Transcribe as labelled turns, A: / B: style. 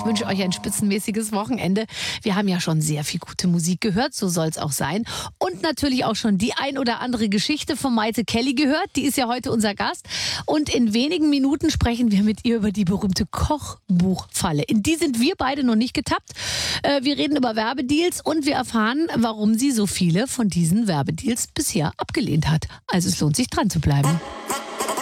A: Ich wünsche euch ein spitzenmäßiges Wochenende. Wir haben ja schon sehr viel gute Musik gehört, so soll es auch sein. Und natürlich auch schon die ein oder andere Geschichte von Maite Kelly gehört. Die ist ja heute unser Gast. Und in wenigen Minuten sprechen wir mit ihr über die berühmte Kochbuchfalle. In die sind wir beide noch nicht getappt. Wir reden über Werbedeals und wir erfahren, warum sie so viele von diesen Werbedeals bisher abgelehnt hat. Also es lohnt sich, dran zu bleiben.